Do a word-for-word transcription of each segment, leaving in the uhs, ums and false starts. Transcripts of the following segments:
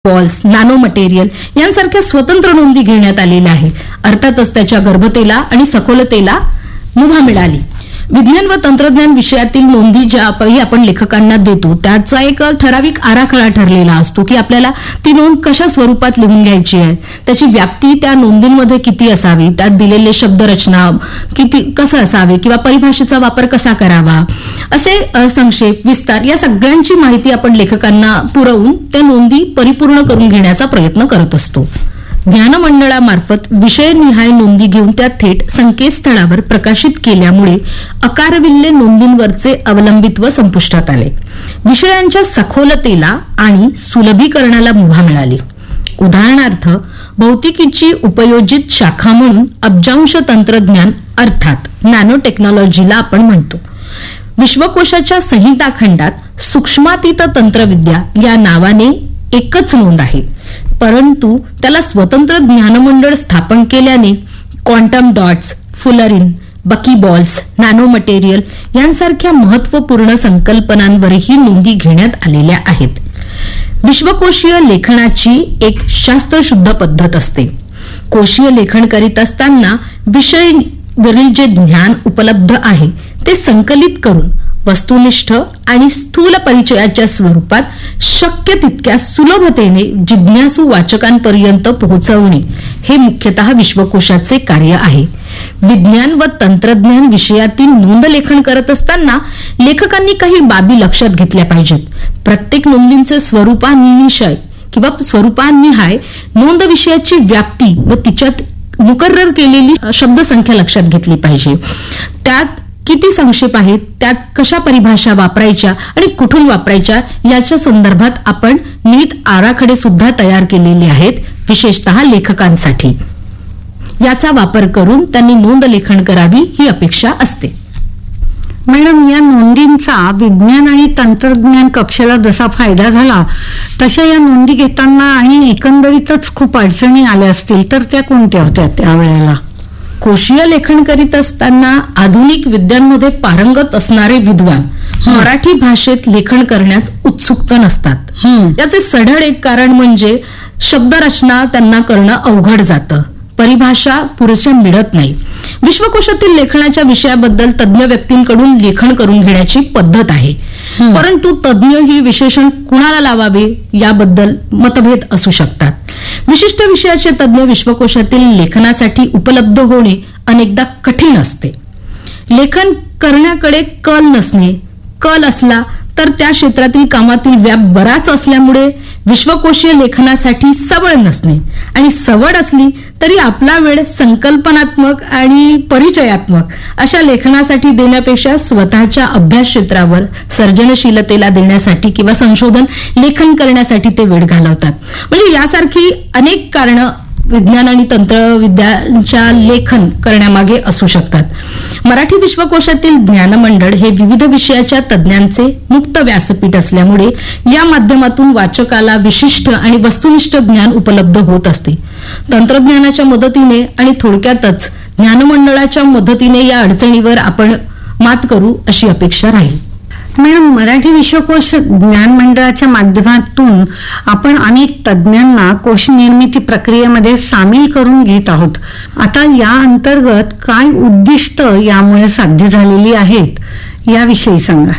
Balls, nano material यांसारख्या स्वतंत्र नोंदी घेण्यात आलेल्या आहे. अर्थातच त्याच्या गर्भतेला आणि सखोलतेला मुभा मिळाली. विज्ञान व तंत्रज्ञान विषयातील नोंदी ज्या आपण लेखकांना देतो त्याचा एक ठराविक आराखडा ठरलेला असतो की आपल्याला ती नोंद कशा स्वरूपात लिहून घ्यायची आहे, त्याची व्याप्ती त्या नोंदींमध्ये किती असावी, त्यात दिलेले शब्दरचना किती कसं असावे किंवा परिभाषेचा वापर कसा करावा, असे संक्षेप विस्तार या सगळ्यांची माहिती आपण लेखकांना पुरवून त्या नोंदी परिपूर्ण करून घेण्याचा प्रयत्न करत असतो. ज्ञान मंडळामार्फत विषयनिहाय नोंदी घेऊन त्या थेट संकेतस्थळावर प्रकाशित केल्यामुळे अकारविल्ले नोंदींवरचे अवलंबित्व संपुष्टात आले. विषयांच्या सखोलतेला आणि सुलभीकरणाला मुभा मिळाली. उदाहरणार्थ भौतिकीची उपयोजित शाखा म्हणून अब्जांश तंत्रज्ञान अर्थात नॅनो टेक्नॉलॉजीला आपण म्हणतो. विश्वकोशाच्या संहिता खंडात सूक्ष्मातीत तंत्रविद्या या नावाने एकच नोंद आहे, परंतु त्याला स्वतंत्र ज्ञानमंडळ स्थापन केल्याने quantum dots, fullerene, बकीबॉल्स, nano material यांसारख्या महत्वपूर्ण संकल्पनांवरही नोंदी घेण्यात आलेल्या आहेत. विश्वकोशीय लेखनाची एक शास्त्रशुद्ध पद्धत असते. कोशीय लेखन करीत असताना विषयावरील जे ज्ञान उपलब्ध आहे ते संकलित करून वस्तुनिष्ठ आणि स्थूल परिचयाच्या स्वरूपात शक्य तितक्या सुलभतेने जिज्ञासू वाचकांपर्यंत पोहोचवणे हे मुख्यतः विश्वकोशाचे कार्य आहे. विज्ञान व तंत्रज्ञान विषयातील नोंद लेखन करत असताना लेखकांनी काही बाबी लक्षात घेतल्या पाहिजेत. प्रत्येक नोंदींचे स्वरूपानिशय किंवा स्वरूपानिहाय नोंद विषयाची व्याप्ती व तिच्यात मुकर्रर केलेली शब्दसंख्या लक्षात घेतली पाहिजे. त्यात किती संक्षेप आहेत, त्यात कशा परिभाषा वापरायच्या आणि कुठून वापरायच्या याच्या संदर्भात आपण नीट आराखडे सुद्धा तयार केलेले आहेत, विशेषतः लेखकांसाठी. याचा वापर करून त्यांनी नोंद लेखन करावी ही अपेक्षा असते. मॅडम, या नोंदींचा विज्ञान आणि तंत्रज्ञान कक्षेला जसा फायदा झाला तशा या नोंदी घेताना आणि एकंदरीतच खूप अडचणी आल्या असतील तर त्या कोणत्या होत्या त्यावेळेला? कोशीय लेखन करीत असताना आधुनिक विद्यांमध्ये पारंगत असणारे विद्वान मराठी भाषेत लेखन करण्यास उत्सुक नसतात. याचे सढळ एक कारण म्हणजे शब्दरचना त्यांना करणं अवघड जातं, परिभाषा पुरेशा मिळत नाही. विश्वकोशातील लेखनाच्या विषयाबद्दल तज्ज्ञ व्यक्तींकडून लेखन करून घेण्याची पद्धत आहे, परंतु तज्ज्ञ ही विशेषण कुणाला लावावे याबद्दल मतभेद असू शकतात. विशिष्ट विषयाचे तज्ज्ञ विश्वकोशातील लेखनासाठी उपलब्ध होणे अनेकदा कठीण असते. लेखन करण्याकडे कल नसणे, कल असला तर त्या क्षेत्रातील कामातील व्याप बराच असल्यामुळे विश्वकोशीय लेखनासाठी सवड नसणे आणि सवड असली तरी आपला वेळ संकल्पनात्मक आणि परिचयात्मक अशा लेखनासाठी देण्यापेक्षा स्वतःच्या अभ्यास क्षेत्रावर सर्जनशीलतेला देण्यासाठी किंवा संशोधन लेखन करण्यासाठी ते वेळ घालवतात. म्हणजे यासारखी अनेक कारणं विज्ञान आणि तंत्रविद्यांच्या लेखन करण्यामागे असू शकतात. मराठी विश्वकोशातील ज्ञानमंडळ हे विविध विषयाच्या तज्ज्ञांचे मुक्त व्यासपीठ असल्यामुळे या माध्यमातून वाचकाला विशिष्ट आणि वस्तुनिष्ठ ज्ञान उपलब्ध होत असते. तंत्रज्ञानाच्या मदतीने आणि थोडक्यातच ज्ञानमंडळाच्या मदतीने या अडचणीवर आपण मात करू अशी अपेक्षा राहील. मॅडम, मराठी विश्वकोश ज्ञान मंडळाच्या माध्यमातून आपण अनेक तज्ज्ञांना कोश निर्मिती प्रक्रियेमध्ये सामील करून घेत आहोत. आता या अंतर्गत काय उद्दिष्ट यामुळे साध्य झालेली आहेत याविषयी सांगा.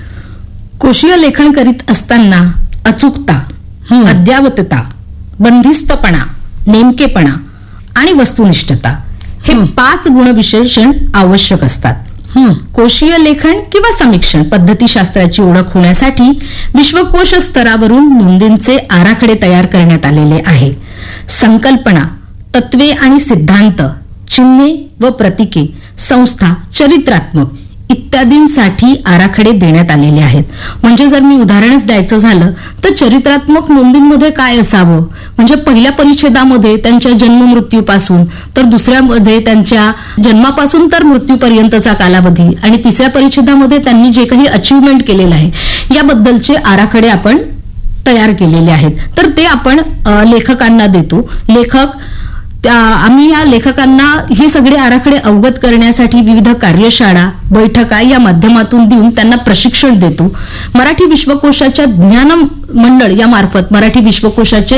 कोशीय लेखन करीत असताना अचूकता, अद्यावतता, बंदिस्तपणा, नेमकेपणा आणि वस्तुनिष्ठता हे पाच गुणविशेषण आवश्यक असतात. कोशीय लेखन किंवा समीक्षण पद्धतीशास्त्राची ओळख होण्यासाठी विश्वकोश स्तरावरून नोंदींचे आराखडे तयार करण्यात आलेले आहे. संकल्पना, तत्वे आणि सिद्धांत, चिन्हे व प्रतीके, संस्था, चरित्रात्मक इत्यादींसाठी आराखडे देण्यात आलेले आहेत. म्हणजे जर मी उदाहरणच द्यायचं झालं तर चरित्रात्मक नोंदींमध्ये काय असावं, म्हणजे पहिल्या परिच्छेदामध्ये त्यांच्या जन्म मृत्यूपासून, तर दुसऱ्यामध्ये त्यांच्या जन्मापासून तर मृत्यूपर्यंतचा कालावधी आणि तिसऱ्या परिच्छेदामध्ये त्यांनी जे काही अचीवमेंट केलेलं आहे याबद्दलचे आराखडे आपण तयार केलेले आहेत. तर ते आपण लेखकांना देतो. लेखक त्या आम्ही या लेखकांना हे सगळे आराखडे अवगत करण्यासाठी विविध कार्यशाळा, बैठका या माध्यमातून देऊन त्यांना प्रशिक्षण देतो. मराठी विश्वकोशाच्या ज्ञान मंडळ या मार्फत मराठी विश्वकोशाचे